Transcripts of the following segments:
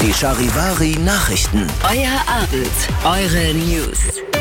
Die Charivari Nachrichten. Euer Abend, eure News.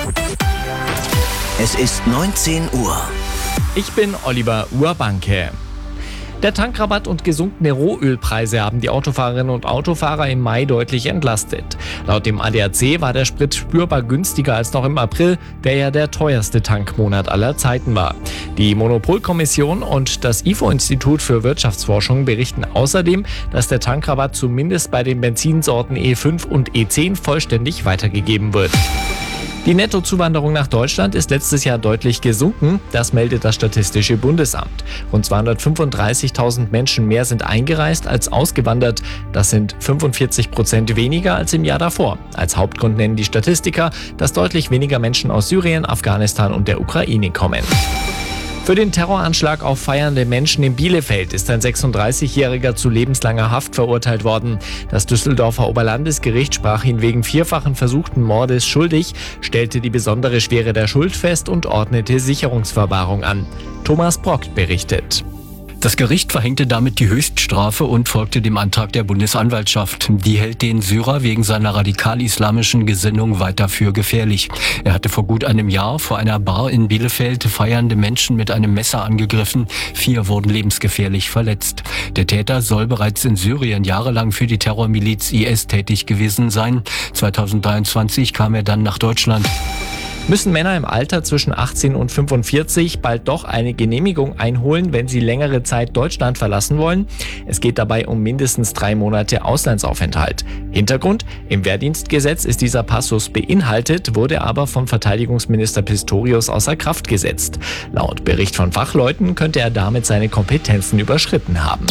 Es ist 19 Uhr. Ich bin Oliver Urbanke. Der Tankrabatt und gesunkene Rohölpreise haben die Autofahrerinnen und Autofahrer im Mai deutlich entlastet. Laut dem ADAC war der Sprit spürbar günstiger als noch im April, der ja der teuerste Tankmonat aller Zeiten war. Die Monopolkommission und das IFO-Institut für Wirtschaftsforschung berichten außerdem, dass der Tankrabatt zumindest bei den Benzinsorten E5 und E10 vollständig weitergegeben wird. Die Nettozuwanderung nach Deutschland ist letztes Jahr deutlich gesunken, das meldet das Statistische Bundesamt. Rund 235.000 Menschen mehr sind eingereist als ausgewandert. Das sind 45% weniger als im Jahr davor. Als Hauptgrund nennen die Statistiker, dass deutlich weniger Menschen aus Syrien, Afghanistan und der Ukraine kommen. Für den Terroranschlag auf feiernde Menschen in Bielefeld ist ein 36-Jähriger zu lebenslanger Haft verurteilt worden. Das Düsseldorfer Oberlandesgericht sprach ihn wegen vierfachen versuchten Mordes schuldig, stellte die besondere Schwere der Schuld fest und ordnete Sicherungsverwahrung an. Thomas Brock berichtet. Das Gericht verhängte damit die Höchststrafe und folgte dem Antrag der Bundesanwaltschaft. Die hält den Syrer wegen seiner radikal-islamischen Gesinnung weiter für gefährlich. Er hatte vor gut einem Jahr vor einer Bar in Bielefeld feiernde Menschen mit einem Messer angegriffen. 4 wurden lebensgefährlich verletzt. Der Täter soll bereits in Syrien jahrelang für die Terrormiliz IS tätig gewesen sein. 2023 kam er dann nach Deutschland. Müssen Männer im Alter zwischen 18 und 45 bald doch eine Genehmigung einholen, wenn sie längere Zeit Deutschland verlassen wollen? Es geht dabei um mindestens 3 Monate Auslandsaufenthalt. Hintergrund: Im Wehrdienstgesetz ist dieser Passus beinhaltet, wurde aber vom Verteidigungsminister Pistorius außer Kraft gesetzt. Laut Bericht von Fachleuten könnte er damit seine Kompetenzen überschritten haben.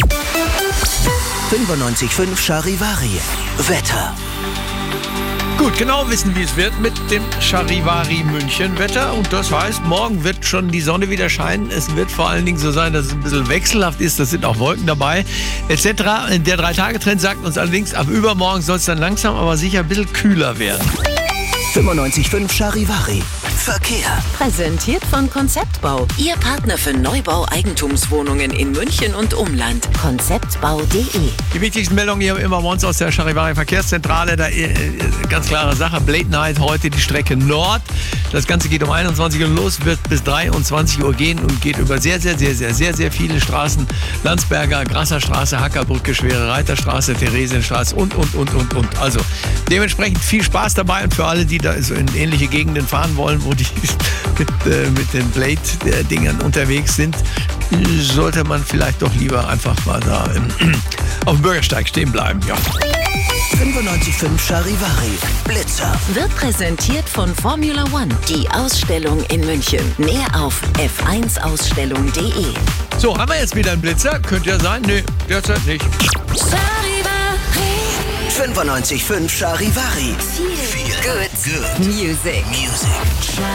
95.5 Charivari. Wetter. Gut, genau wissen, wie es wird mit dem Charivari München Wetter. Und das heißt, morgen wird schon die Sonne wieder scheinen. Es wird vor allen Dingen so sein, dass es ein bisschen wechselhaft ist. Das sind auch Wolken dabei, etc. Der 3-Tage-Trend sagt uns allerdings, ab übermorgen soll es dann langsam, aber sicher ein bisschen kühler werden. 95.5 Charivari. Verkehr. Präsentiert von Konzeptbau. Ihr Partner für Neubau Eigentumswohnungen in München und Umland. Konzeptbau.de. Die wichtigsten Meldungen hier immer bei uns aus der Charivari Verkehrszentrale. Da ganz klare Sache. Blade Night heute die Strecke Nord. Das Ganze geht um 21 Uhr los, wird bis 23 Uhr gehen und geht über sehr viele Straßen. Landsberger, Grasserstraße, Hackerbrücke, Schwere Reiterstraße, Theresienstraße und. Also dementsprechend viel Spaß dabei und für alle, die da so in ähnliche Gegenden fahren wollen, wo die mit den Blade-Dingern unterwegs sind, sollte man vielleicht doch lieber einfach mal da auf dem Bürgersteig stehen bleiben. Ja. 95.5 Charivari. Blitzer. Wird präsentiert von Formula One. Die Ausstellung in München. Mehr auf f1ausstellung.de. So, haben wir jetzt wieder einen Blitzer? Könnte ja sein. Nee, derzeit nicht. 95.5 Charivari. Feel good. Music.